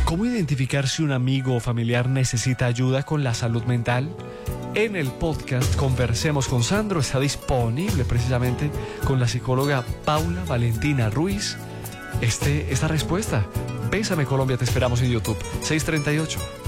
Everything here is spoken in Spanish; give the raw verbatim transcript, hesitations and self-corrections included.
¿Cómo identificar si un amigo o familiar necesita ayuda con la salud mental? En el podcast Conversemos con Sandro está disponible precisamente con la psicóloga Paula Valentina Ruiz este, esta respuesta. Bésame Colombia, te esperamos en YouTube. seis treinta y ocho.